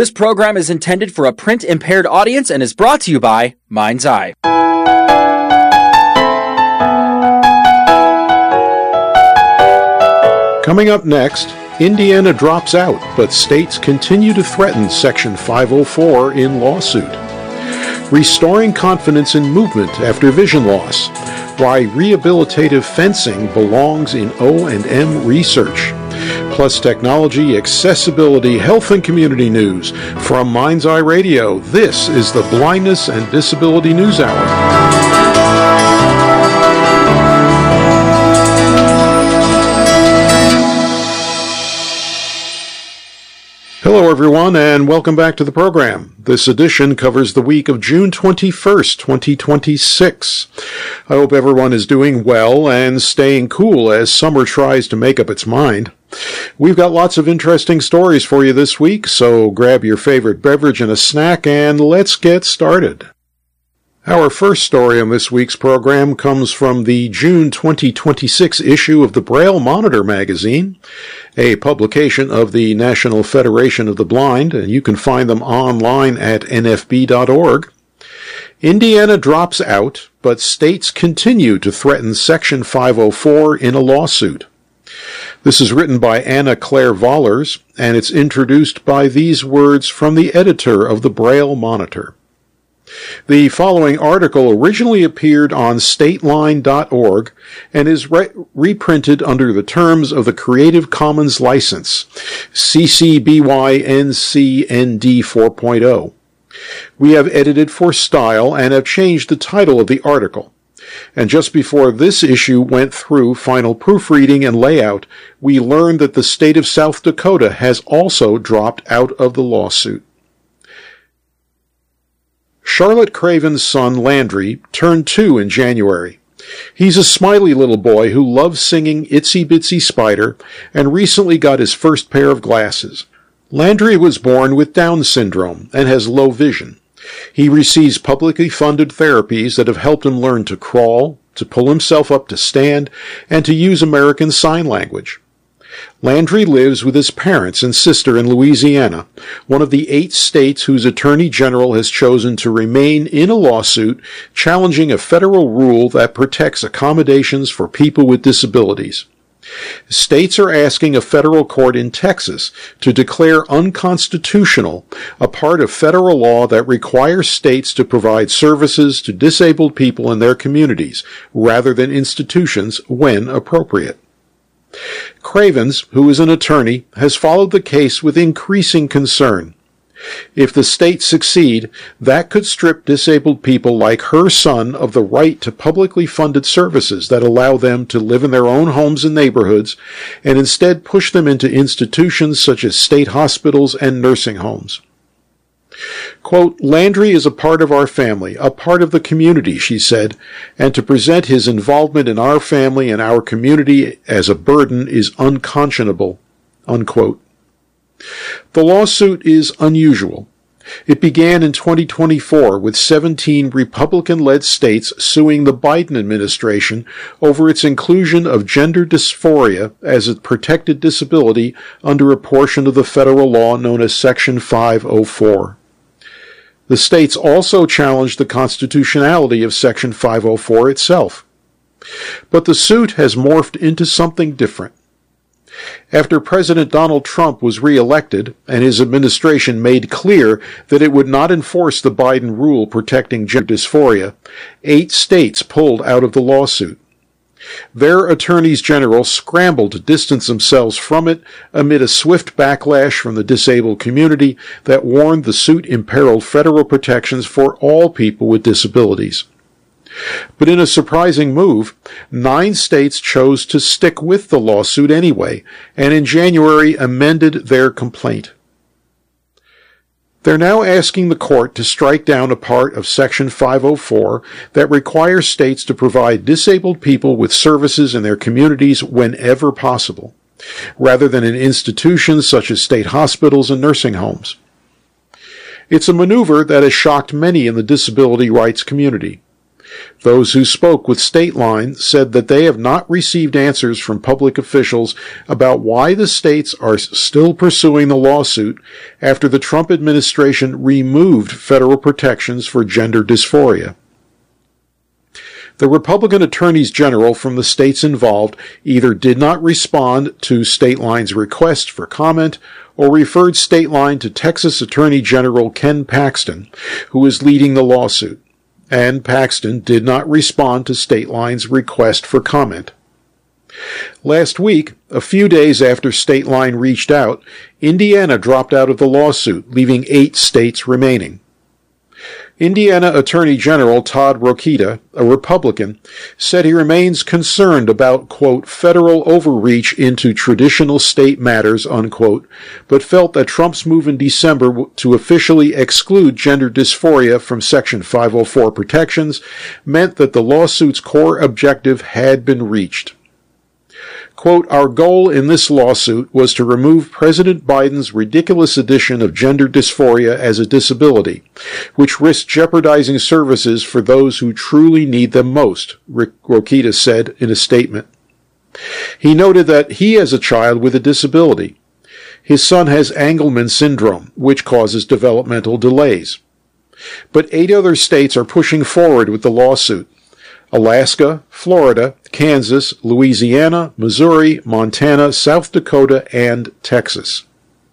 This program is intended for a print-impaired audience and is brought to you by Mind's Eye. Coming up next, Indiana drops out, but states continue to threaten Section 504 in lawsuit. Restoring confidence in movement after vision loss. Why rehabilitative fencing belongs in O&M research. Plus technology, accessibility, health, and community news. From Mind's Eye Radio, this is the Blindness and Disability News Hour. Hello, everyone, and welcome back to the program. This edition covers the week of June 21st, 2026. I hope everyone is doing well and staying cool as summer tries to make up its mind. We've got lots of interesting stories for you this week, so grab your favorite beverage and a snack, and let's get started. Our first story on this week's program comes from the June 2026 issue of the Braille Monitor magazine, a publication of the National Federation of the Blind, and you can find them online at nfb.org. Indiana drops out, but states continue to threaten Section 504 in a lawsuit. This is written by Anna Claire Vollers, and it's introduced by these words from the editor of the Braille Monitor. The following article originally appeared on stateline.org and is reprinted under the terms of the Creative Commons license, CC BY NC ND 4.0. We have edited for style and have changed the title of the article. And just before this issue went through final proofreading and layout, we learned that the state of South Dakota has also dropped out of the lawsuit. Charlotte Craven's son, Landry, turned 2 in January. He's a smiley little boy who loves singing Itsy Bitsy Spider and recently got his first pair of glasses. Landry was born with Down syndrome and has low vision. He receives publicly funded therapies that have helped him learn to crawl, to pull himself up to stand, and to use American Sign Language. Landry lives with his parents and sister in Louisiana, one of the 8 states whose Attorney General has chosen to remain in a lawsuit challenging a federal rule that protects accommodations for people with disabilities. States are asking a federal court in Texas to declare unconstitutional a part of federal law that requires states to provide services to disabled people in their communities, rather than institutions, when appropriate. Cravens, who is an attorney, has followed the case with increasing concern. If the states succeed, that could strip disabled people like her son of the right to publicly funded services that allow them to live in their own homes and neighborhoods, and instead push them into institutions such as state hospitals and nursing homes. Quote, Landry is a part of our family, a part of the community, she said, and to present his involvement in our family and our community as a burden is unconscionable, unquote. The lawsuit is unusual. It began in 2024 with 17 Republican-led states suing the Biden administration over its inclusion of gender dysphoria as a protected disability under a portion of the federal law known as Section 504. The states also challenged the constitutionality of Section 504 itself. But the suit has morphed into something different. After President Donald Trump was re-elected and his administration made clear that it would not enforce the Biden rule protecting gender dysphoria, 8 states pulled out of the lawsuit. Their attorneys general scrambled to distance themselves from it amid a swift backlash from the disabled community that warned the suit imperiled federal protections for all people with disabilities. But in a surprising move, 9 states chose to stick with the lawsuit anyway, and in January amended their complaint. They're now asking the court to strike down a part of Section 504 that requires states to provide disabled people with services in their communities whenever possible, rather than in institutions such as state hospitals and nursing homes. It's a maneuver that has shocked many in the disability rights community. Those who spoke with State Line said that they have not received answers from public officials about why the states are still pursuing the lawsuit after the Trump administration removed federal protections for gender dysphoria. The Republican attorneys general from the states involved either did not respond to State Line's request for comment or referred State Line to Texas Attorney General Ken Paxton, who is leading the lawsuit. And Paxton did not respond to State Line's request for comment. Last week, a few days after State Line reached out, Indiana dropped out of the lawsuit, leaving 8 states remaining. Indiana Attorney General Todd Rokita, a Republican, said he remains concerned about, quote, federal overreach into traditional state matters, unquote, but felt that Trump's move in December to officially exclude gender dysphoria from Section 504 protections meant that the lawsuit's core objective had been reached. Quote, our goal in this lawsuit was to remove President Biden's ridiculous addition of gender dysphoria as a disability, which risks jeopardizing services for those who truly need them most, Rokita said in a statement. He noted that he has a child with a disability. His son has Angelman syndrome, which causes developmental delays. But 8 other states are pushing forward with the lawsuit. Alaska, Florida, Kansas, Louisiana, Missouri, Montana, South Dakota, and Texas.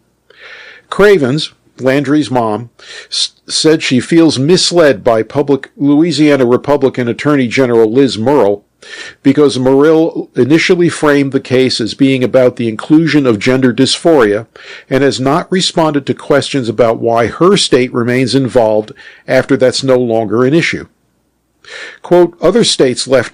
Cravens, Landry's mom, said she feels misled by Louisiana Republican Attorney General Liz Murrill because Murrill initially framed the case as being about the inclusion of gender dysphoria and has not responded to questions about why her state remains involved after that's no longer an issue. Quote, other states left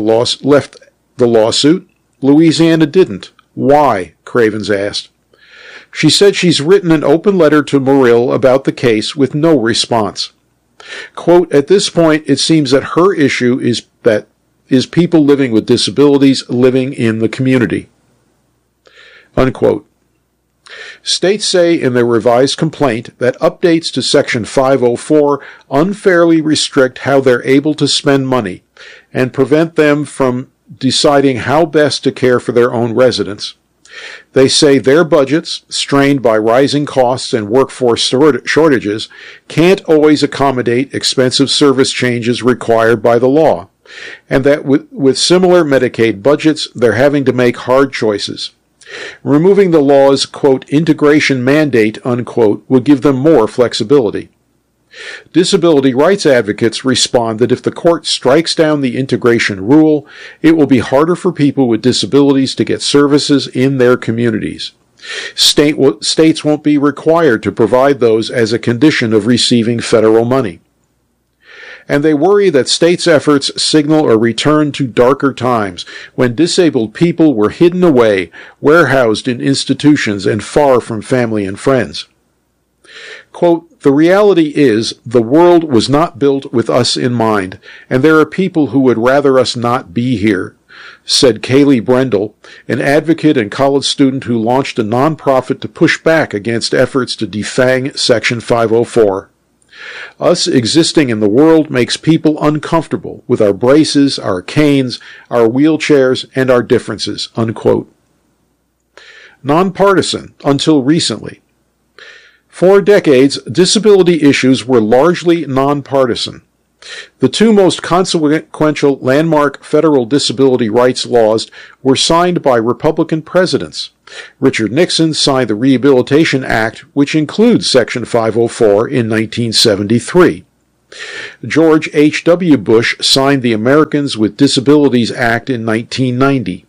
the lawsuit. Louisiana didn't. Why? Cravens asked. She said she's written an open letter to Murrill about the case with no response. Quote, at this point, it seems that her issue is people living with disabilities living in the community. Unquote. States say in their revised complaint that updates to Section 504 unfairly restrict how they're able to spend money and prevent them from deciding how best to care for their own residents. They say their budgets, strained by rising costs and workforce shortages, can't always accommodate expensive service changes required by the law, and that with similar Medicaid budgets, they're having to make hard choices. Removing the law's, quote, integration mandate, unquote, would give them more flexibility. Disability rights advocates respond that if the court strikes down the integration rule, it will be harder for people with disabilities to get services in their communities. States won't be required to provide those as a condition of receiving federal money. And they worry that states' efforts signal a return to darker times when disabled people were hidden away, warehoused in institutions, and far from family and friends. Quote, the reality is the world was not built with us in mind, and there are people who would rather us not be here, said Kaylee Brendel, an advocate and college student who launched a nonprofit to push back against efforts to defang Section 504. Us existing in the world makes people uncomfortable with our braces, our canes, our wheelchairs, and our differences, unquote. Nonpartisan until recently. For decades, disability issues were largely nonpartisan. The 2 most consequential landmark federal disability rights laws were signed by Republican presidents. Richard Nixon signed the Rehabilitation Act, which includes Section 504 in 1973. George H.W. Bush signed the Americans with Disabilities Act in 1990.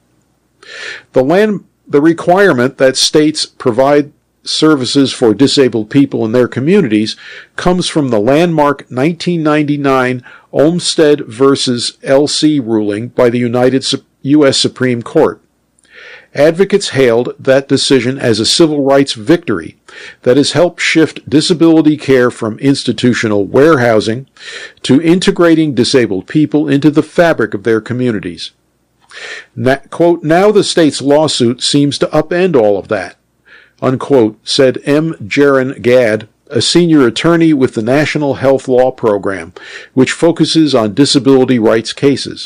The requirement that states provide services for disabled people in their communities comes from the landmark 1999 Olmstead versus L.C. ruling by the U.S. Supreme Court. Advocates hailed that decision as a civil rights victory that has helped shift disability care from institutional warehousing to integrating disabled people into the fabric of their communities. Quote, now the state's lawsuit seems to upend all of that, unquote, said M. Jaron Gadd, a senior attorney with the National Health Law Program, which focuses on disability rights cases.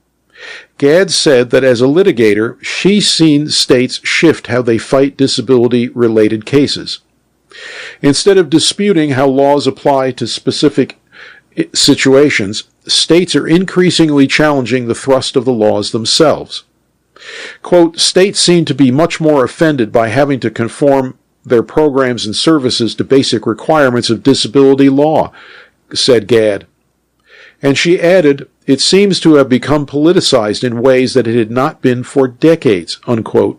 Gadd said that as a litigator, she's seen states shift how they fight disability-related cases. Instead of disputing how laws apply to specific situations, states are increasingly challenging the thrust of the laws themselves. Quote, states seem to be much more offended by having to conform their programs and services to basic requirements of disability law, said Gadd. And she added, it seems to have become politicized in ways that it had not been for decades, unquote.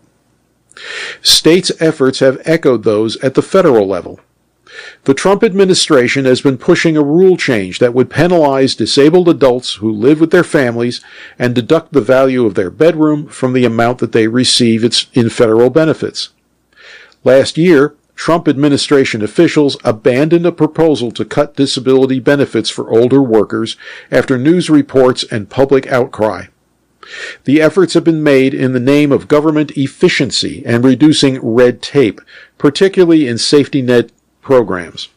States' efforts have echoed those at the federal level. The Trump administration has been pushing a rule change that would penalize disabled adults who live with their families and deduct the value of their bedroom from the amount that they receive in federal benefits. Last year, Trump administration officials abandoned a proposal to cut disability benefits for older workers after news reports and public outcry. The efforts have been made in the name of government efficiency and reducing red tape, particularly in safety net programs.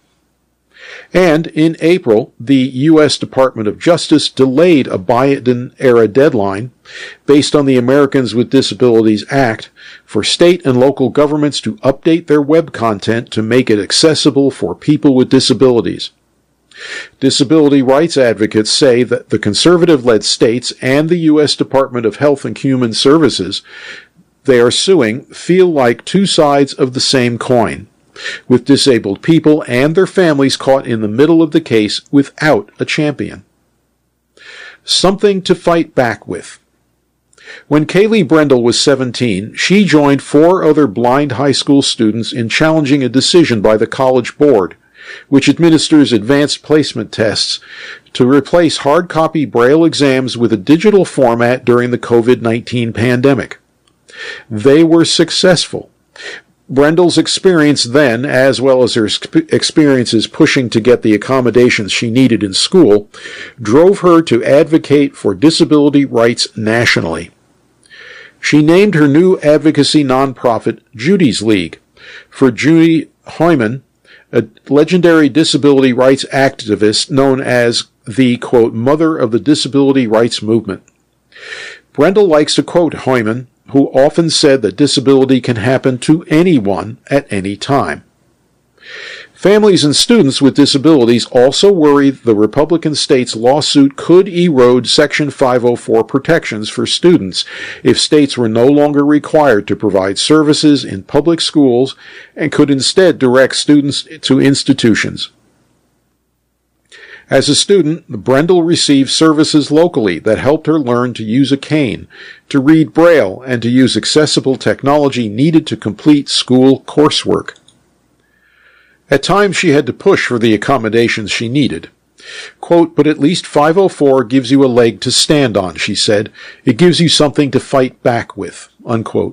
And in April, the U.S. Department of Justice delayed a Biden-era deadline based on the Americans with Disabilities Act for state and local governments to update their web content to make it accessible for people with disabilities. Disability rights advocates say that the conservative-led states and the U.S. Department of Health and Human Services they are suing feel like two sides of the same coin, with disabled people and their families caught in the middle of the case without a champion. Something to fight back with. When Kaylee Brendel was 17, she joined 4 other blind high school students in challenging a decision by the College Board, which administers advanced placement tests, to replace hard copy Braille exams with a digital format during the COVID-19 pandemic. They were successful. Brendel's experience then, as well as her experiences pushing to get the accommodations she needed in school, drove her to advocate for disability rights nationally. She named her new advocacy nonprofit Judy's League, for Judy Heumann, a legendary disability rights activist known as the, quote, mother of the disability rights movement. Brendel likes to quote Heumann, who often said that disability can happen to anyone at any time. Families and students with disabilities also worry the Republican state's lawsuit could erode Section 504 protections for students if states were no longer required to provide services in public schools and could instead direct students to institutions. As a student, Brendel received services locally that helped her learn to use a cane, to read Braille, and to use accessible technology needed to complete school coursework. At times she had to push for the accommodations she needed. Quote, but at least 504 gives you a leg to stand on, she said. It gives you something to fight back with, unquote.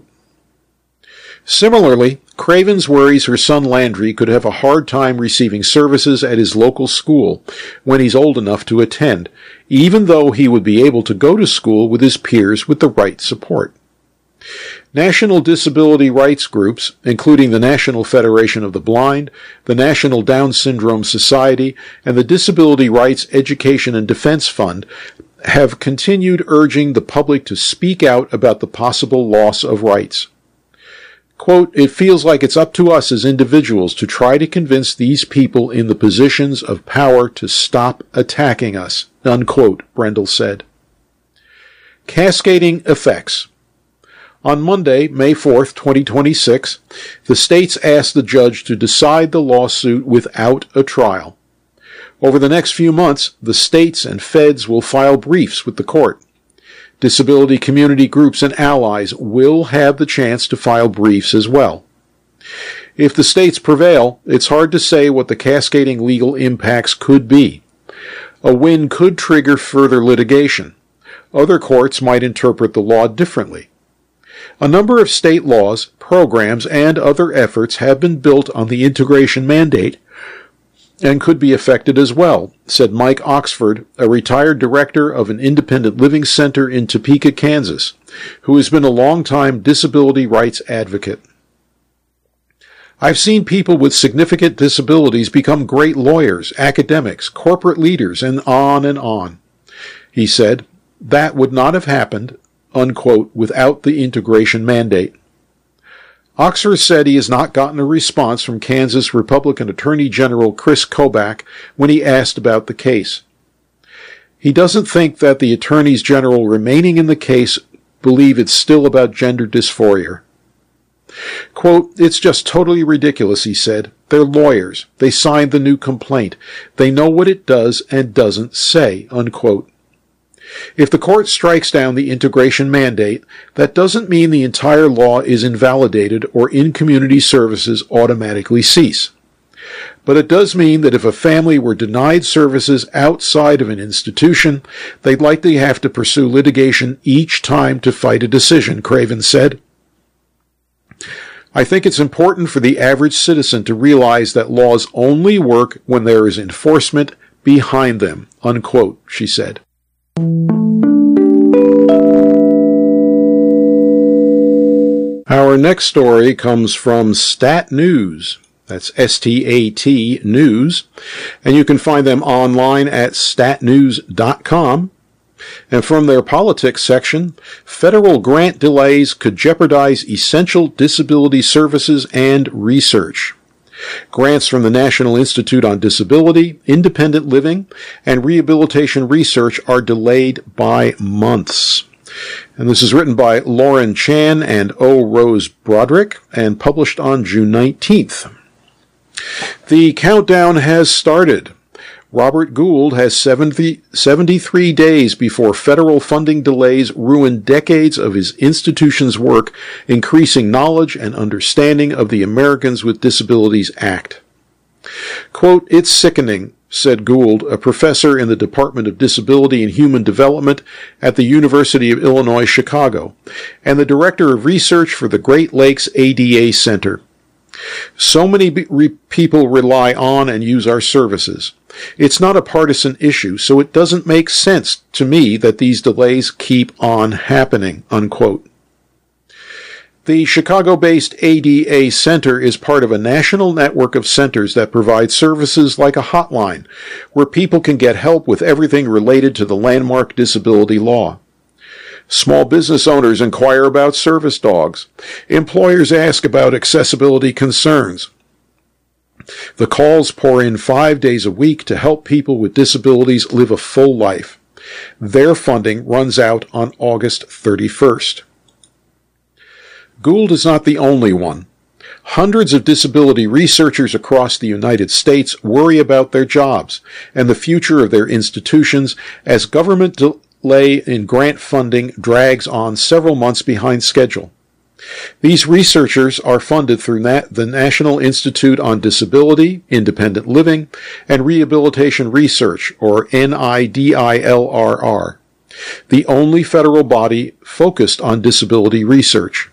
Similarly, Cravens worries her son Landry could have a hard time receiving services at his local school when he's old enough to attend, even though he would be able to go to school with his peers with the right support. National disability rights groups, including the National Federation of the Blind, the National Down Syndrome Society, and the Disability Rights Education and Defense Fund, have continued urging the public to speak out about the possible loss of rights. Quote, it feels like it's up to us as individuals to try to convince these people in the positions of power to stop attacking us, unquote, Brendel said. Cascading effects. On Monday, May 4th, 2026, the states asked the judge to decide the lawsuit without a trial. Over the next few months, the states and feds will file briefs with the court. Disability community groups and allies will have the chance to file briefs as well. If the states prevail, it's hard to say what the cascading legal impacts could be. A win could trigger further litigation. Other courts might interpret the law differently. A number of state laws, programs, and other efforts have been built on the integration mandate and could be affected as well, said Mike Oxford, a retired director of an independent living center in Topeka, Kansas, who has been a longtime disability rights advocate. I've seen people with significant disabilities become great lawyers, academics, corporate leaders, and on. He said, that would not have happened, unquote, without the integration mandate. Oxer said he has not gotten a response from Kansas Republican Attorney General Chris Kobach when he asked about the case. He doesn't think that the attorneys general remaining in the case believe it's still about gender dysphoria. Quote, it's just totally ridiculous, he said. They're lawyers. They signed the new complaint. They know what it does and doesn't say, unquote. If the court strikes down the integration mandate, that doesn't mean the entire law is invalidated or in-community services automatically cease. But it does mean that if a family were denied services outside of an institution, they'd likely have to pursue litigation each time to fight a decision, Craven said. I think it's important for the average citizen to realize that laws only work when there is enforcement behind them, unquote, she said. Our next story comes from Stat News. That's STAT News. And you can find them online at statnews.com. And from their politics section, federal grant delays could jeopardize essential disability services and research. Grants from the National Institute on Disability, Independent Living, and Rehabilitation Research are delayed by months. And this is written by Lauren Chan and O. Rose Broderick and published on June 19th. The countdown has started. Robert Gould has 73 days before federal funding delays ruin decades of his institution's work increasing knowledge and understanding of the Americans with Disabilities Act. Quote, it's sickening, said Gould, a professor in the Department of Disability and Human Development at the University of Illinois, Chicago, and the director of research for the Great Lakes ADA Center. So many people rely on and use our services. It's not a partisan issue, so it doesn't make sense to me that these delays keep on happening, unquote. The Chicago-based ADA Center is part of a national network of centers that provide services like a hotline, where people can get help with everything related to the landmark disability law. Small business owners inquire about service dogs. Employers ask about accessibility concerns. The calls pour in 5 days a week to help people with disabilities live a full life. Their funding runs out on August 31st. Gould is not the only one. Hundreds of disability researchers across the United States worry about their jobs and the future of their institutions as government delay in grant funding drags on several months behind schedule. These researchers are funded through the National Institute on Disability, Independent Living, and Rehabilitation Research, or NIDILRR, the only federal body focused on disability research.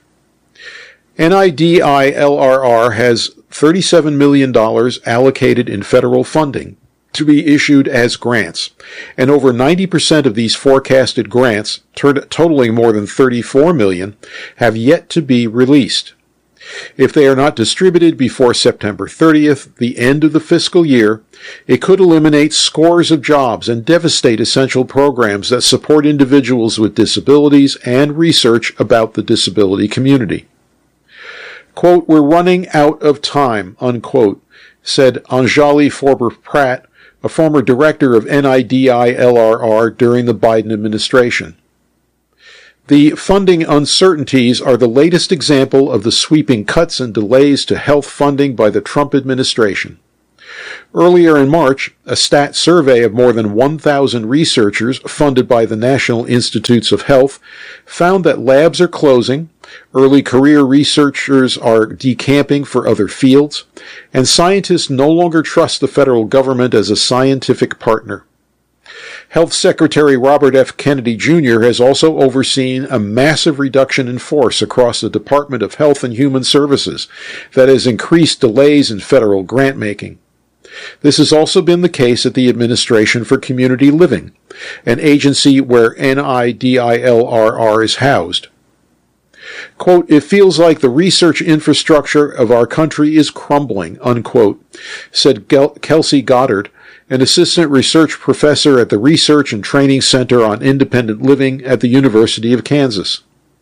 NIDILRR has $37 million allocated in federal funding to be issued as grants, and over 90% of these forecasted grants, totaling more than $34 million, have yet to be released. If they are not distributed before September 30th, the end of the fiscal year, it could eliminate scores of jobs and devastate essential programs that support individuals with disabilities and research about the disability community. Quote, we're running out of time, unquote, said Anjali Forber-Pratt, a former director of NIDILRR during the Biden administration. The funding uncertainties are the latest example of the sweeping cuts and delays to health funding by the Trump administration. Earlier in March, a stat survey of more than 1,000 researchers funded by the National Institutes of Health found that labs are closing, early career researchers are decamping for other fields, and scientists no longer trust the federal government as a scientific partner. Health Secretary Robert F. Kennedy Jr. has also overseen a massive reduction in force across the Department of Health and Human Services that has increased delays in federal grant making. This has also been the case at the Administration for Community Living, an agency where NIDILRR is housed. Quote, "It feels like the research infrastructure of our country is crumbling," unquote, said Kelsey Goddard, an assistant research professor at the Research and Training Center on Independent Living at the University of Kansas.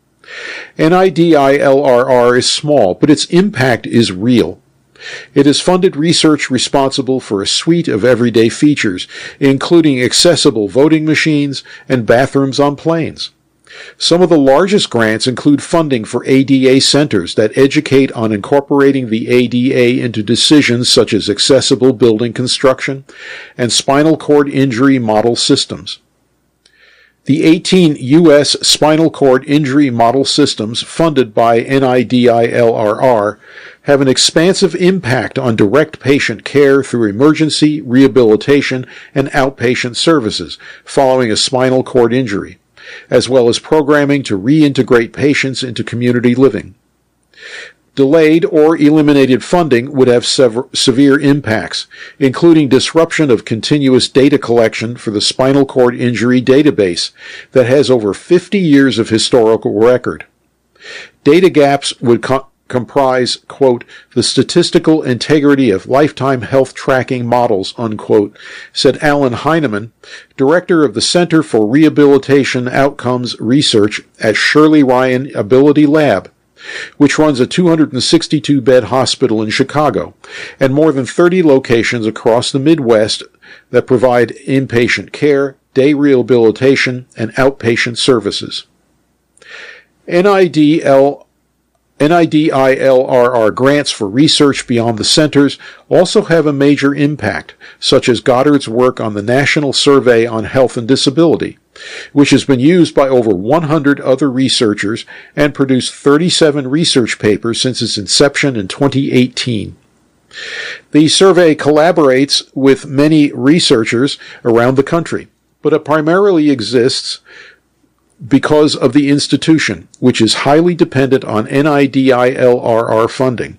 NIDILRR is small, but its impact is real. It has funded research responsible for a suite of everyday features, including accessible voting machines and bathrooms on planes. Some of the largest grants include funding for ADA centers that educate on incorporating the ADA into decisions such as accessible building construction and spinal cord injury model systems. The 18 U.S. spinal cord injury model systems funded by NIDILRR have an expansive impact on direct patient care through emergency, rehabilitation, and outpatient services following a spinal cord injury, as well as programming to reintegrate patients into community living. Delayed or eliminated funding would have severe impacts, including disruption of continuous data collection for the spinal cord injury database that has over 50 years of historical record. Data gaps would comprise, quote, "the statistical integrity of lifetime health tracking models," unquote, said Alan Heineman, director of the Center for Rehabilitation Outcomes Research at Shirley Ryan Ability Lab, which runs a 262-bed hospital in Chicago and more than 30 locations across the Midwest that provide inpatient care, day rehabilitation, and outpatient services. NIDILRR grants for research beyond the centers also have a major impact, such as Goddard's work on the National Survey on Health and Disability, which has been used by over 100 other researchers and produced 37 research papers since its inception in 2018. The survey collaborates with many researchers around the country, but it primarily exists because of the institution, which is highly dependent on NIDILRR funding.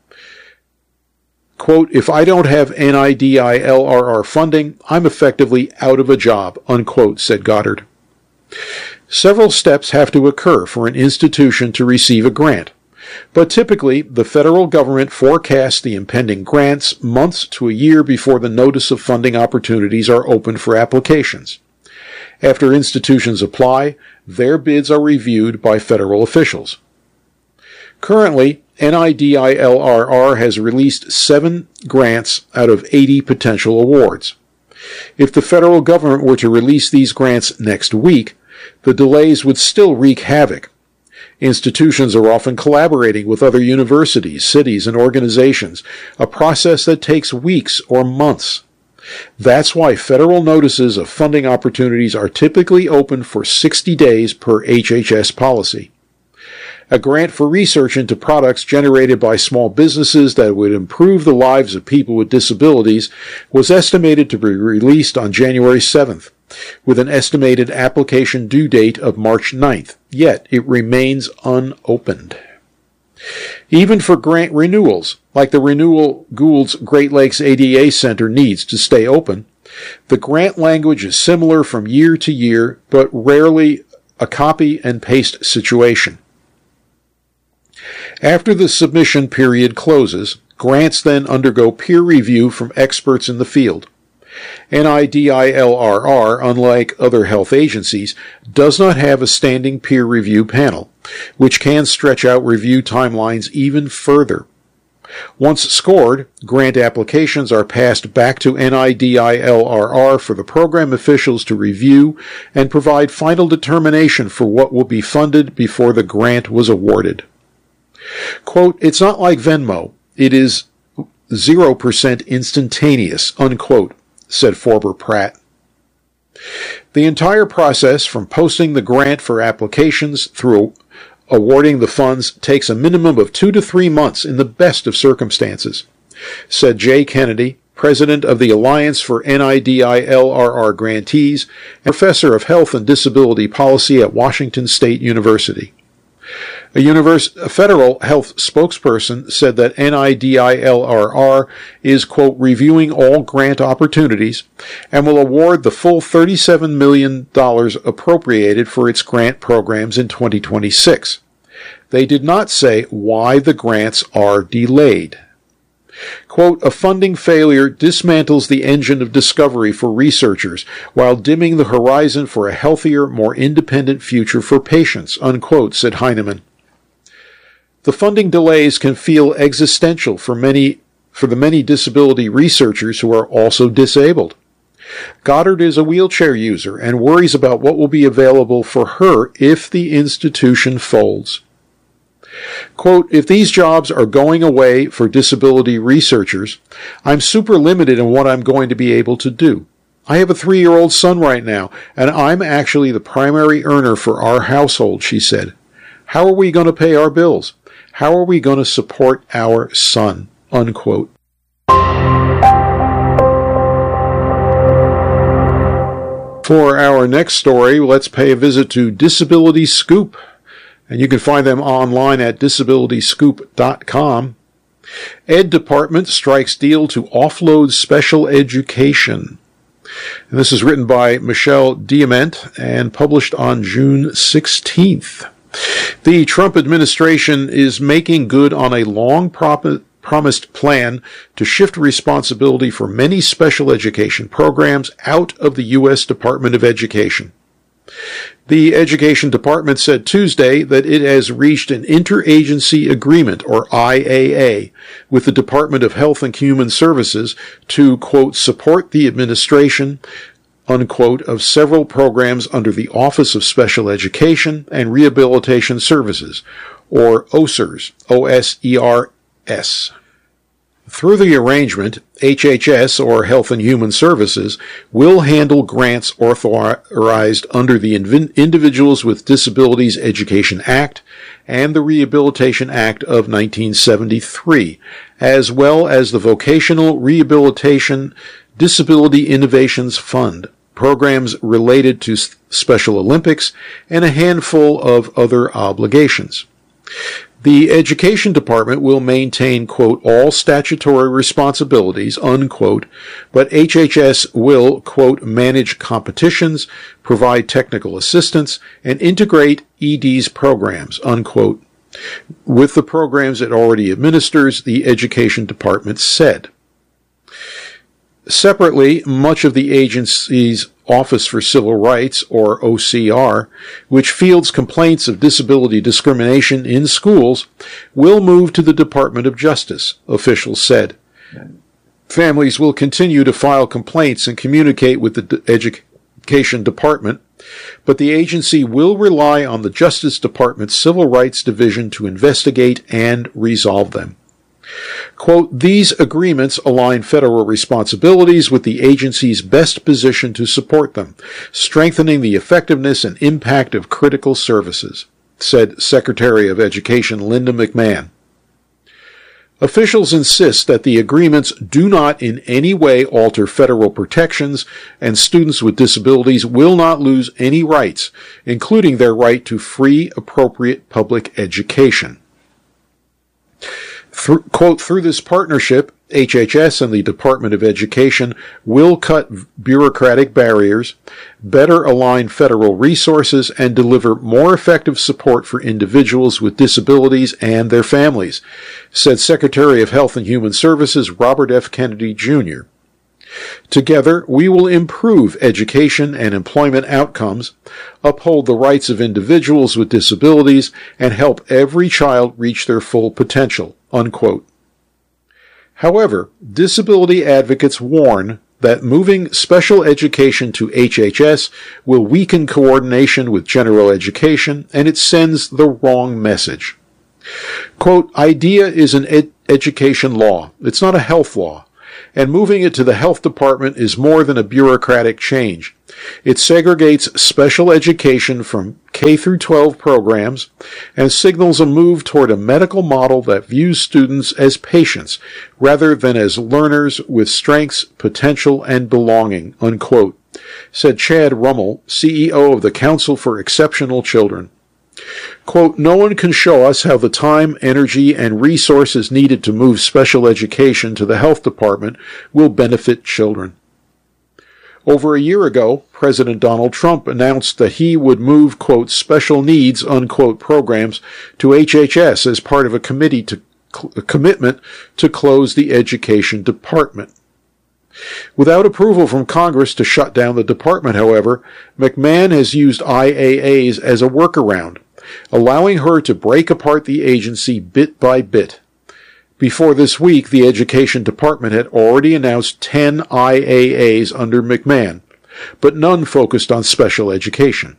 Quote, "If I don't have NIDILRR funding, I'm effectively out of a job," unquote, said Goddard. Several steps have to occur for an institution to receive a grant, but typically the federal government forecasts the impending grants months to a year before the notice of funding opportunities are opened for applications. After institutions apply, their bids are reviewed by federal officials. Currently, NIDILRR has released 7 grants out of 80 potential awards. If the federal government were to release these grants next week, the delays would still wreak havoc. Institutions are often collaborating with other universities, cities, and organizations, a process that takes weeks or months. That's why federal notices of funding opportunities are typically open for 60 days per HHS policy. A grant for research into products generated by small businesses that would improve the lives of people with disabilities was estimated to be released on January 7th, with an estimated application due date of March 9th, yet it remains unopened. Even for grant renewals, like the renewal Gould's Great Lakes ADA Center needs to stay open, the grant language is similar from year to year, but rarely a copy and paste situation. After the submission period closes, grants then undergo peer review from experts in the field. NIDILRR, unlike other health agencies, does not have a standing peer review panel, which can stretch out review timelines even further. Once scored, grant applications are passed back to NIDILRR for the program officials to review and provide final determination for what will be funded before the grant was awarded. Quote, "It's not like Venmo. It is 0% instantaneous," unquote, said Forber Pratt. The entire process from posting the grant for applications through awarding the funds takes a minimum of 2 to 3 months in the best of circumstances, said Jay Kennedy, president of the Alliance for NIDILRR Grantees and professor of health and disability policy at Washington State University. A federal health spokesperson said that NIDILRR is, quote, "reviewing all grant opportunities and will award the full $37 million appropriated for its grant programs in 2026. They did not say why the grants are delayed. Quote, a funding failure dismantles the engine of discovery for researchers while dimming the horizon for a healthier, more independent future for patients, unquote, said Heinemann. The funding delays can feel existential for the many disability researchers who are also disabled. Goddard is a wheelchair user and worries about what will be available for her if the institution folds. Quote, if these jobs are going away for disability researchers, I'm super limited in what I'm going to be able to do. I have a 3-year-old son right now, and I'm actually the primary earner for our household, she said. How are we going to pay our bills? How are we going to support our son? Unquote. For our next story, let's pay a visit to Disability Scoop. And you can find them online at disabilityscoop.com. Ed Department strikes deal to offload special education. And this is written by Michelle Diamant and published on June 16th. The Trump administration is making good on a long promised plan to shift responsibility for many special education programs out of the U.S. Department of Education. The Education Department said Tuesday that it has reached an interagency agreement, or IAA, with the Department of Health and Human Services to, quote, support the administration, unquote, of several programs under the Office of Special Education and Rehabilitation Services, or OSERS, OSERS. Through the arrangement, HHS, or Health and Human Services, will handle grants authorized under the Individuals with Disabilities Education Act and the Rehabilitation Act of 1973, as well as the Vocational Rehabilitation Disability Innovations Fund, programs related to Special Olympics, and a handful of other obligations. The Education Department will maintain, quote, all statutory responsibilities, unquote, but HHS will, quote, manage competitions, provide technical assistance, and integrate ED's programs, unquote, with the programs it already administers, the Education Department said. Separately, much of the agency's Office for Civil Rights, or OCR, which fields complaints of disability discrimination in schools, will move to the Department of Justice, officials said. Families will continue to file complaints and communicate with the Education Department, but the agency will rely on the Justice Department's Civil Rights Division to investigate and resolve them. Quote, these agreements align federal responsibilities with the agency's best position to support them, strengthening the effectiveness and impact of critical services, said Secretary of Education Linda McMahon. Officials insist that the agreements do not in any way alter federal protections, and students with disabilities will not lose any rights, including their right to free, appropriate public education. Through this partnership, HHS and the Department of Education will cut bureaucratic barriers, better align federal resources, and deliver more effective support for individuals with disabilities and their families, said Secretary of Health and Human Services Robert F. Kennedy, Jr. Together, we will improve education and employment outcomes, uphold the rights of individuals with disabilities, and help every child reach their full potential, unquote. However, disability advocates warn that moving special education to HHS will weaken coordination with general education, and it sends the wrong message. Quote, IDEA is an education law. It's not a health law. And moving it to the health department is more than a bureaucratic change. It segregates special education from K through 12 programs and signals a move toward a medical model that views students as patients rather than as learners with strengths, potential, and belonging, unquote, said Chad Rummel, CEO of the Council for Exceptional Children. Quote, no one can show us how the time, energy, and resources needed to move special education to the health department will benefit children. Over a year ago, President Donald Trump announced that he would move, quote, special needs, unquote, programs to HHS as part of a commitment to close the Education Department. Without approval from Congress to shut down the department, however, McMahon has used IAAs as a workaround, allowing her to break apart the agency bit by bit. Before this week, the Education Department had already announced 10 IAAs under McMahon, but none focused on special education.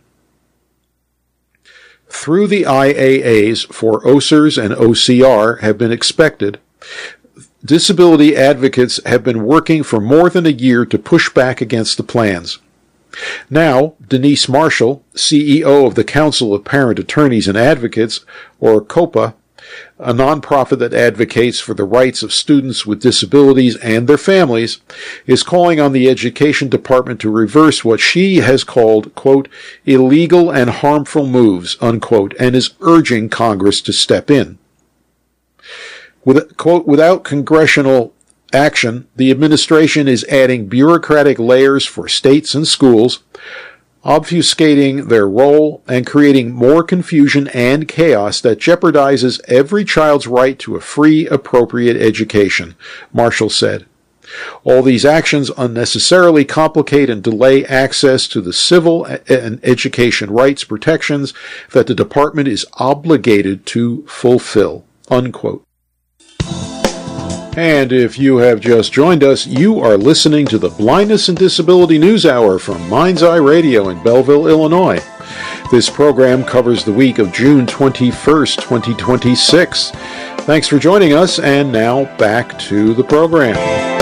Through the IAAs for OSERS and OCR have been expected, disability advocates have been working for more than a year to push back against the plans. Now, Denise Marshall, CEO of the Council of Parent Attorneys and Advocates, or COPA, a nonprofit that advocates for the rights of students with disabilities and their families, is calling on the Education Department to reverse what she has called, quote, illegal and harmful moves, unquote, and is urging Congress to step in. Without congressional action, the administration is adding bureaucratic layers for states and schools, obfuscating their role and creating more confusion and chaos that jeopardizes every child's right to a free, appropriate education, Marshall said. All these actions unnecessarily complicate and delay access to the civil and education rights protections that the department is obligated to fulfill, unquote. And if you have just joined us, you are listening to the Blindness and Disability News Hour from Mind's Eye Radio in Belleville, Illinois. This program covers the week of June 21st, 2026. Thanks for joining us, and now back to the program.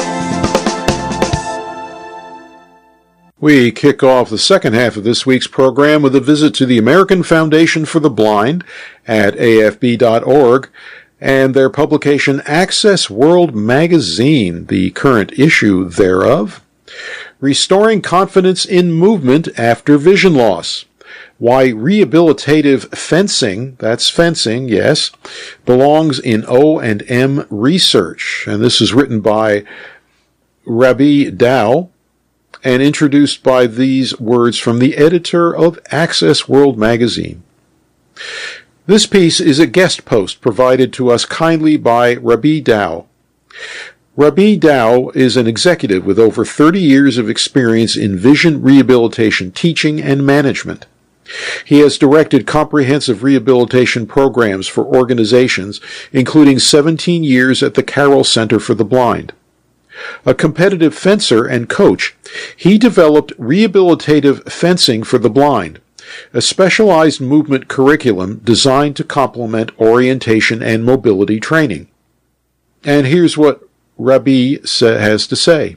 We kick off the second half of this week's program with a visit to the American Foundation for the Blind at afb.org and their publication Access World Magazine, the current issue thereof, Restoring Confidence in Movement After Vision Loss. Why rehabilitative fencing, that's fencing, yes, belongs in O&M research. And this is written by Rabi Dow and introduced by these words from the editor of Access World Magazine. This piece is a guest post provided to us kindly by Rabi Dow. Rabi Dow is an executive with over 30 years of experience in vision rehabilitation teaching and management. He has directed comprehensive rehabilitation programs for organizations, including 17 years at the Carroll Center for the Blind. A competitive fencer and coach, he developed rehabilitative fencing for the blind, a specialized movement curriculum designed to complement orientation and mobility training. And here's what Rabi has to say.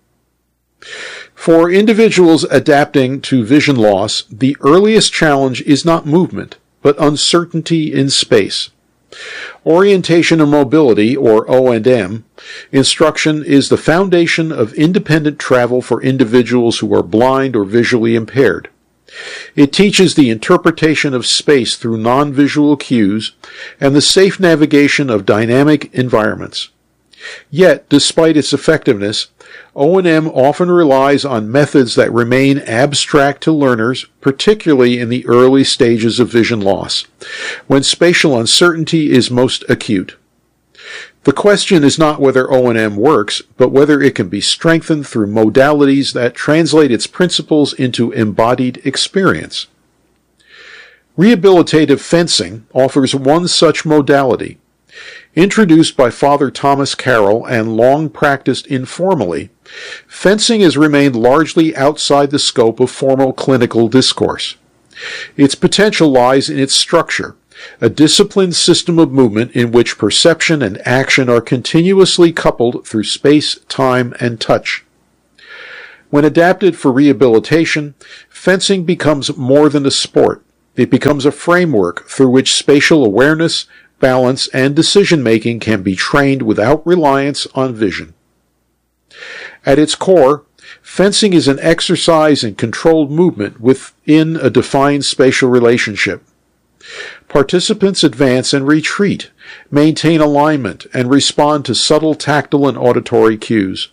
For individuals adapting to vision loss, the earliest challenge is not movement, but uncertainty in space. Orientation and mobility, or O&M, instruction is the foundation of independent travel for individuals who are blind or visually impaired. It teaches the interpretation of space through non-visual cues and the safe navigation of dynamic environments. Yet, despite its effectiveness, O&M often relies on methods that remain abstract to learners, particularly in the early stages of vision loss, when spatial uncertainty is most acute. The question is not whether O&M works, but whether it can be strengthened through modalities that translate its principles into embodied experience. Rehabilitative fencing offers one such modality. Introduced by Father Thomas Carroll and long practiced informally, fencing has remained largely outside the scope of formal clinical discourse. Its potential lies in its structure, a disciplined system of movement in which perception and action are continuously coupled through space, time, and touch. When adapted for rehabilitation, fencing becomes more than a sport. It becomes a framework through which spatial awareness, balance, and decision-making can be trained without reliance on vision. At its core, fencing is an exercise in controlled movement within a defined spatial relationship. Participants advance and retreat, maintain alignment, and respond to subtle tactile and auditory cues.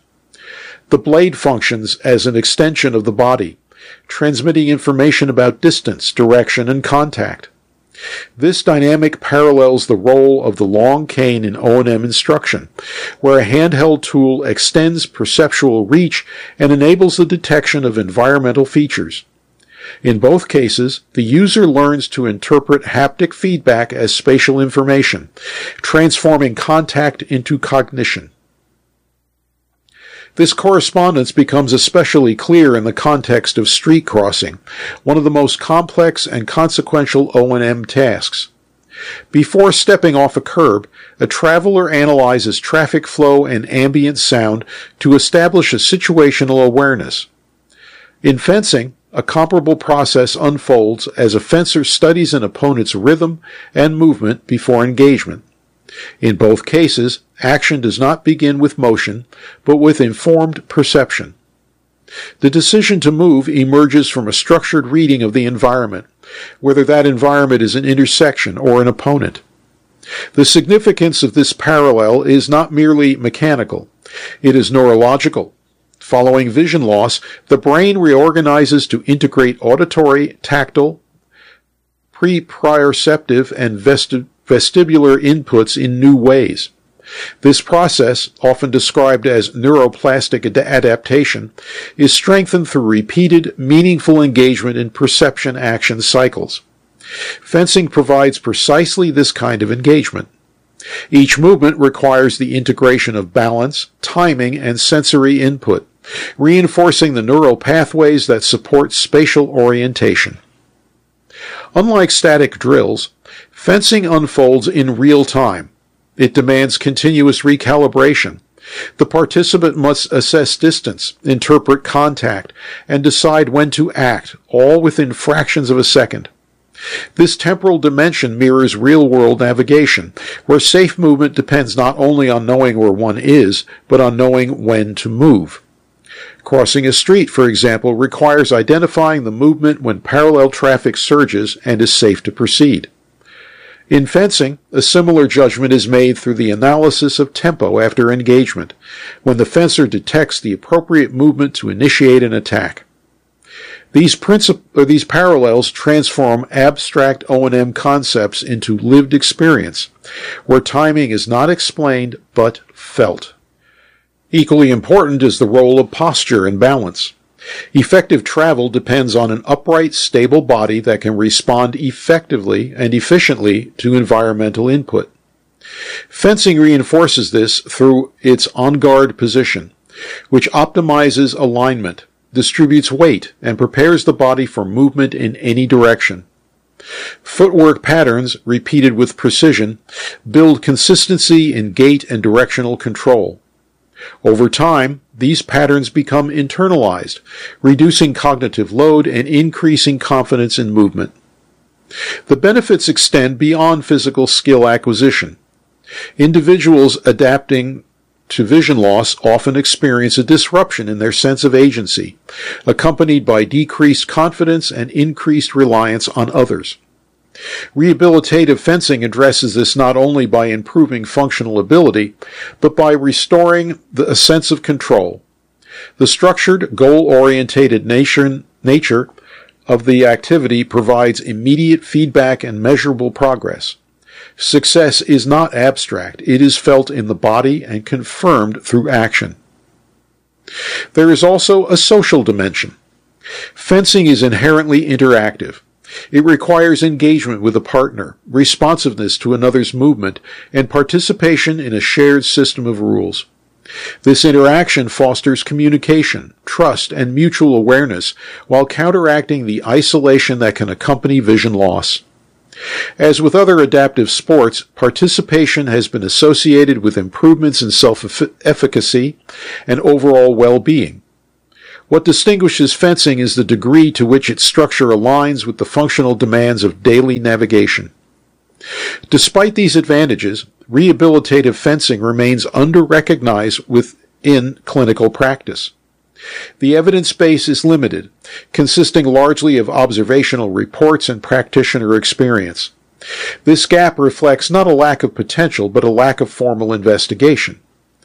The blade functions as an extension of the body, transmitting information about distance, direction, and contact. This dynamic parallels the role of the long cane in O&M instruction, where a handheld tool extends perceptual reach and enables the detection of environmental features. In both cases, the user learns to interpret haptic feedback as spatial information, transforming contact into cognition. This correspondence becomes especially clear in the context of street crossing, one of the most complex and consequential O&M tasks. Before stepping off a curb, a traveler analyzes traffic flow and ambient sound to establish a situational awareness. In fencing, a comparable process unfolds as a fencer studies an opponent's rhythm and movement before engagement. In both cases, action does not begin with motion, but with informed perception. The decision to move emerges from a structured reading of the environment, whether that environment is an intersection or an opponent. The significance of this parallel is not merely mechanical. It is neurological. Following vision loss, the brain reorganizes to integrate auditory, tactile, proprioceptive, and vestibular inputs in new ways. This process, often described as neuroplastic adaptation, is strengthened through repeated, meaningful engagement in perception-action cycles. Fencing provides precisely this kind of engagement. Each movement requires the integration of balance, timing, and sensory input, reinforcing the neural pathways that support spatial orientation. Unlike static drills, fencing unfolds in real time. It demands continuous recalibration. The participant must assess distance, interpret contact, and decide when to act, all within fractions of a second. This temporal dimension mirrors real-world navigation, where safe movement depends not only on knowing where one is, but on knowing when to move. Crossing a street, for example, requires identifying the movement when parallel traffic surges and is safe to proceed. In fencing, a similar judgment is made through the analysis of tempo after engagement, when the fencer detects the appropriate movement to initiate an attack. These parallels transform abstract O&M concepts into lived experience, where timing is not explained but felt. Equally important is the role of posture and balance. Effective travel depends on an upright, stable body that can respond effectively and efficiently to environmental input. Fencing reinforces this through its on-guard position, which optimizes alignment, distributes weight, and prepares the body for movement in any direction. Footwork patterns, repeated with precision, build consistency in gait and directional control. Over time, these patterns become internalized, reducing cognitive load and increasing confidence in movement. The benefits extend beyond physical skill acquisition. Individuals adapting to vision loss often experience a disruption in their sense of agency, accompanied by decreased confidence and increased reliance on others. Rehabilitative fencing addresses this not only by improving functional ability, but by restoring a sense of control. The structured, goal-oriented nature of the activity provides immediate feedback and measurable progress. Success is not abstract. It is felt in the body and confirmed through action. There is also a social dimension. Fencing is inherently interactive. It requires engagement with a partner, responsiveness to another's movement, and participation in a shared system of rules. This interaction fosters communication, trust, and mutual awareness while counteracting the isolation that can accompany vision loss. As with other adaptive sports, participation has been associated with improvements in self-efficacy and overall well-being. What distinguishes fencing is the degree to which its structure aligns with the functional demands of daily navigation. Despite these advantages, rehabilitative fencing remains under-recognized within clinical practice. The evidence base is limited, consisting largely of observational reports and practitioner experience. This gap reflects not a lack of potential, but a lack of formal investigation.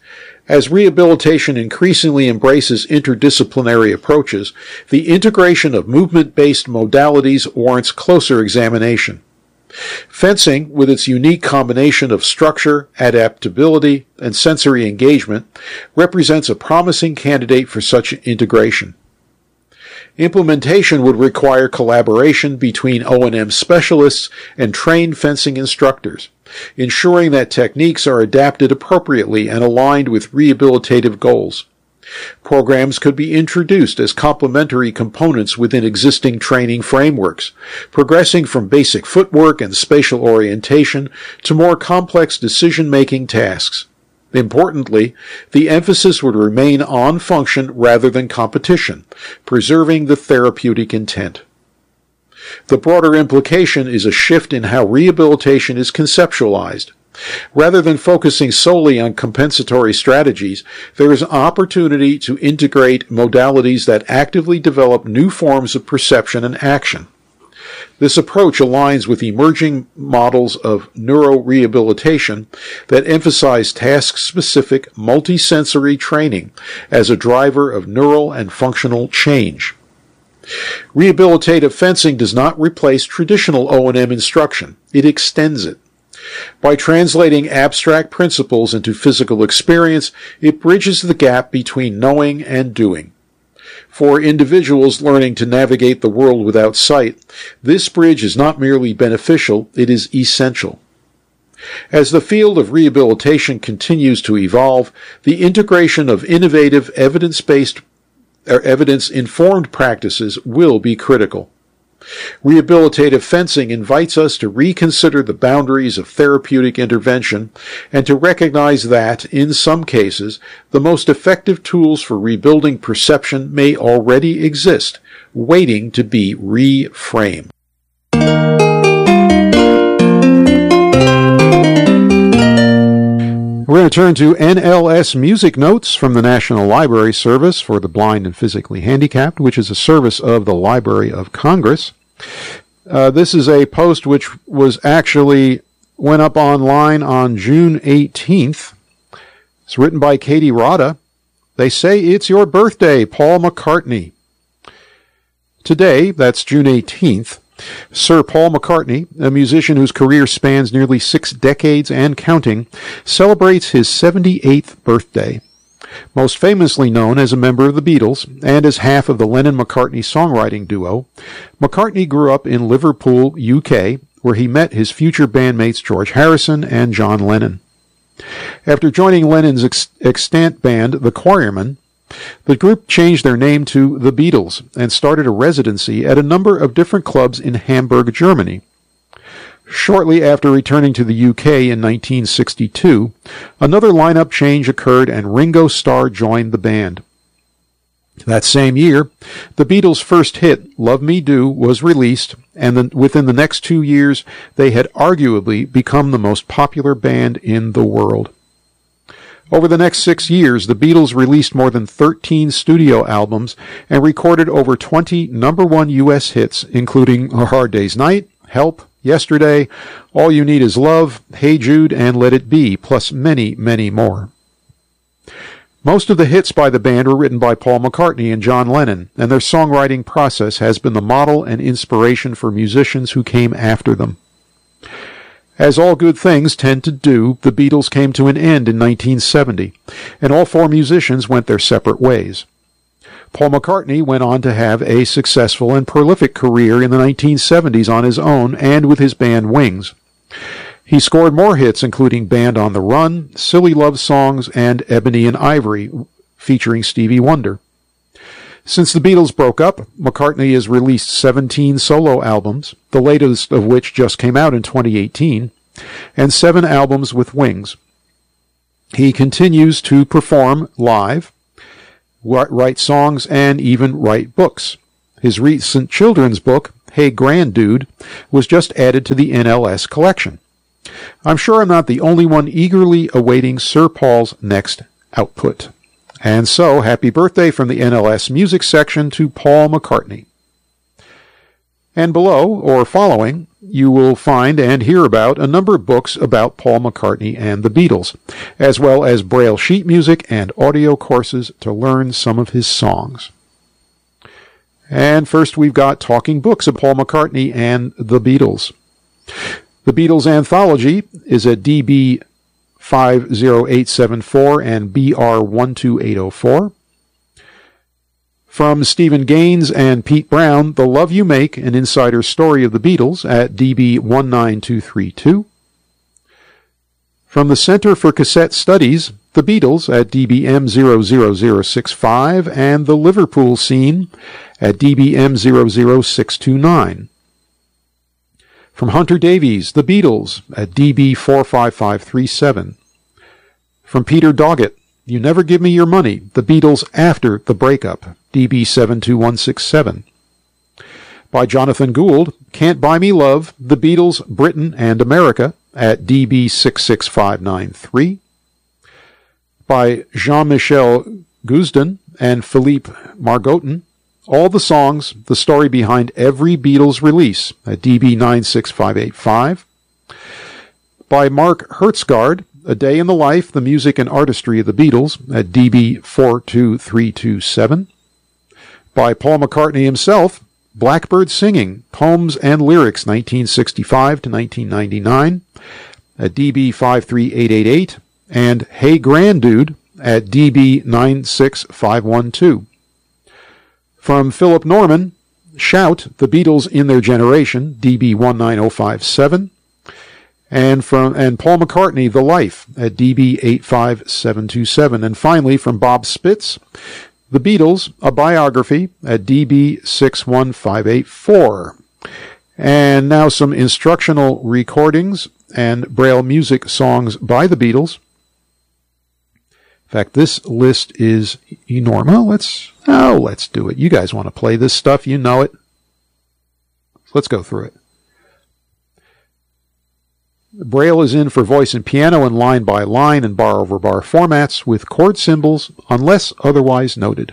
As rehabilitation increasingly embraces interdisciplinary approaches, the integration of movement-based modalities warrants closer examination. Fencing, with its unique combination of structure, adaptability, and sensory engagement, represents a promising candidate for such integration. Implementation would require collaboration between O&M specialists and trained fencing instructors, ensuring that techniques are adapted appropriately and aligned with rehabilitative goals. Programs could be introduced as complementary components within existing training frameworks, progressing from basic footwork and spatial orientation to more complex decision-making tasks. Importantly, the emphasis would remain on function rather than competition, preserving the therapeutic intent. The broader implication is a shift in how rehabilitation is conceptualized. Rather than focusing solely on compensatory strategies, there is an opportunity to integrate modalities that actively develop new forms of perception and action. This approach aligns with emerging models of neurorehabilitation that emphasize task-specific, multisensory training as a driver of neural and functional change. Rehabilitative fencing does not replace traditional O&M instruction. It extends it. By translating abstract principles into physical experience, it bridges the gap between knowing and doing. For individuals learning to navigate the world without sight, this bridge is not merely beneficial, it is essential. As the field of rehabilitation continues to evolve, the integration of innovative evidence-informed practices will be critical. Rehabilitative fencing invites us to reconsider the boundaries of therapeutic intervention and to recognize that, in some cases, the most effective tools for rebuilding perception may already exist, waiting to be reframed. We're going to turn to NLS Music Notes from the National Library Service for the Blind and Physically Handicapped, which is a service of the Library of Congress. This is a post which was actually went up online on June 18th. It's written by Katie Rada. They say it's your birthday, Paul McCartney. Today, that's June 18th, Sir Paul McCartney, a musician whose career spans nearly 6 decades and counting, celebrates his 78th birthday. Most famously known as a member of the Beatles and as half of the Lennon-McCartney songwriting duo, McCartney grew up in Liverpool, UK, where he met his future bandmates George Harrison and John Lennon. After joining Lennon's extant band, The Quarrymen, the group changed their name to The Beatles and started a residency at a number of different clubs in Hamburg, Germany. Shortly after returning to the UK in 1962, another lineup change occurred and Ringo Starr joined the band. That same year, the Beatles' first hit, Love Me Do, was released, and within the next 2 years, they had arguably become the most popular band in the world. Over the next 6 years, the Beatles released more than 13 studio albums and recorded over 20 number-one U.S. hits, including A Hard Day's Night, Help, Yesterday, All You Need Is Love, Hey Jude, and Let It Be, plus many, many more. Most of the hits by the band were written by Paul McCartney and John Lennon, and their songwriting process has been the model and inspiration for musicians who came after them. As all good things tend to do, the Beatles came to an end in 1970, and all 4 musicians went their separate ways. Paul McCartney went on to have a successful and prolific career in the 1970s on his own and with his band Wings. He scored more hits, including Band on the Run, Silly Love Songs, and Ebony and Ivory, featuring Stevie Wonder. Since the Beatles broke up, McCartney has released 17 solo albums, the latest of which just came out in 2018, and 7 albums with Wings. He continues to perform live, write songs, and even write books. His recent children's book, Hey Granddude, was just added to the NLS collection. I'm sure I'm not the only one eagerly awaiting Sir Paul's next output. And so, happy birthday from the NLS music section to Paul McCartney. And below, or following, you will find and hear about a number of books about Paul McCartney and the Beatles, as well as Braille sheet music and audio courses to learn some of his songs. And first we've got Talking Books of Paul McCartney and the Beatles. The Beatles Anthology is at DB 50874 and BR 12804. From Stephen Gaines and Pete Brown, The Love You Make, an Insider Story of the Beatles at DB 19232. From the Center for Cassette Studies, The Beatles at DBM 00065 and The Liverpool Scene at DBM 00629. From Hunter Davies, The Beatles at DB 45537. From Peter Doggett, You Never Give Me Your Money, The Beatles After the Breakup, DB 72167. By Jonathan Gould, Can't Buy Me Love, The Beatles, Britain and America at DB 66593. By Jean-Michel Guzdan and Philippe Margotin, All the Songs, The Story Behind Every Beatles Release at DB 96585. By Mark Hertzgaard, A Day in the Life, the Music and Artistry of the Beatles at DB 42327. By Paul McCartney himself, Blackbird Singing, Poems and Lyrics 1965 to 1999 at DB 53888 and Hey Grandude at DB 96512. From Philip Norman, Shout, The Beatles in Their Generation, DB 19057. And Paul McCartney, The Life at DB 85727. And finally, from Bob Spitz, The Beatles, A Biography at DB 61584. And now some instructional recordings and Braille music songs by the Beatles. In fact, this list is enormous. Let's do it. You guys want to play this stuff. You know it. Let's go through it. Braille is in for voice and piano in line by line and bar over bar formats with chord symbols unless otherwise noted.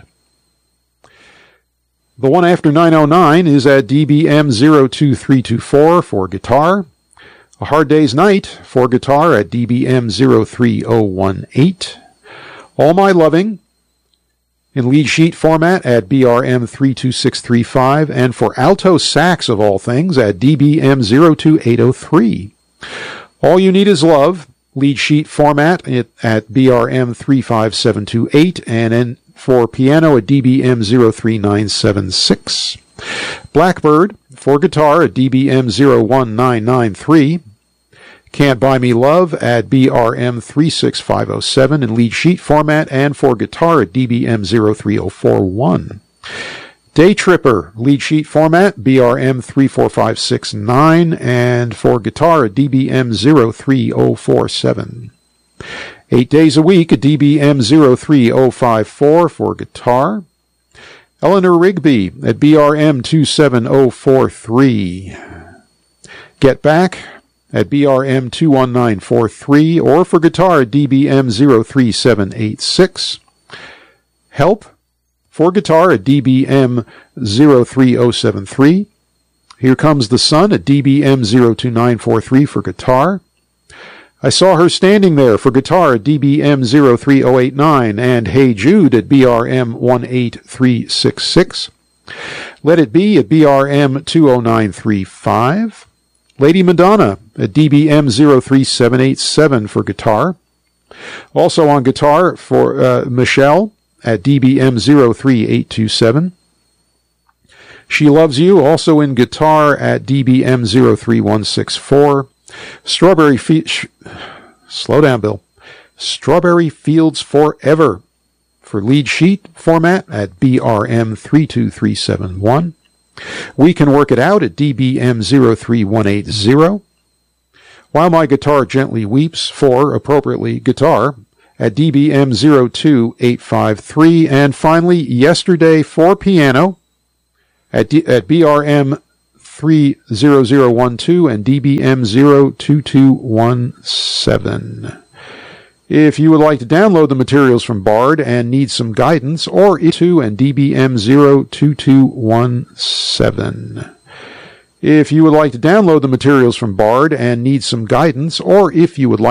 The one after 909 is at DBM 02324 for guitar. A Hard Day's Night for guitar at DBM 03018. All My Loving in lead sheet format at BRM 32635 and for alto sax of all things at DBM 02803. All You Need Is Love, lead sheet format at BRM 35728 and for piano at DBM 03976. Blackbird for guitar at DBM 01993. Can't Buy Me Love at BRM 36507 in lead sheet format and for guitar at DBM 03041. Day Tripper, lead sheet format, BRM 34569, and for guitar at DBM 03047. 8 Days a Week at DBM 03054 for guitar. Eleanor Rigby at BRM 27043. Get Back at BRM 21943 or for guitar at DBM 03786. Help for guitar at DBM 03073. Here Comes the Sun at DBM 02943 for guitar. I Saw Her Standing There for guitar at DBM 03089 and Hey Jude at BRM 18366. Let It Be at BRM 20935. Lady Madonna at DBM 03787 for guitar. Also on guitar for Michelle at DBM 03827. She Loves You, also in guitar at DBM 03164. Slow down, Bill. Strawberry Fields Forever for lead sheet format at BRM 32371. We Can Work It Out at DBM 03180. While My Guitar Gently Weeps for, appropriately, guitar at DBM 02853. And finally, Yesterday for piano at BRM 30012 and DBM 02217. If you would like to download the materials from Bard and need some guidance, or I2 and DBM 02217. If you would like to download the materials from Bard and need some guidance, or if you would like